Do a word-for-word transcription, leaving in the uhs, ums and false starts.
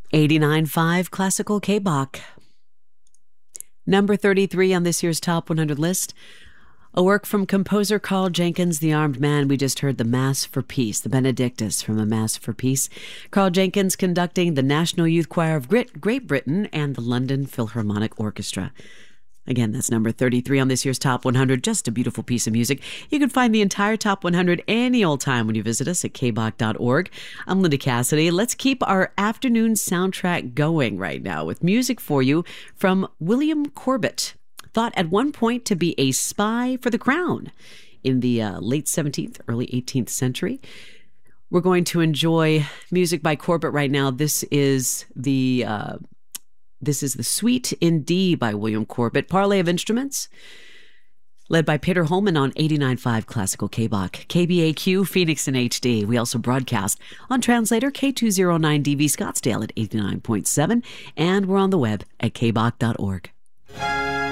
eighty-nine point five Classical K-Bach. Number thirty-three on this year's Top one hundred list, a work from composer Carl Jenkins, the armed man. We just heard the Mass for Peace, the Benedictus from A Mass for Peace. Carl Jenkins conducting the National Youth Choir of Great Britain and the London Philharmonic Orchestra. Again, that's number thirty-three on this year's Top one hundred. Just a beautiful piece of music. You can find the entire Top one hundred any old time when you visit us at k bach dot org. I'm Linda Cassidy. Let's keep our afternoon soundtrack going right now with music for you from William Corbett, thought at one point to be a spy for the crown in the uh, late seventeenth, early eighteenth century. We're going to enjoy music by Corbett right now. This is the... Uh, This is the Suite in D by William Corbett, Parley of Instruments, led by Peter Holman on eighty-nine point five Classical K-Bach, K B A Q, Phoenix in H D. We also broadcast on translator K two oh nine D V Scottsdale at eighty-nine point seven, and we're on the web at k bach dot org.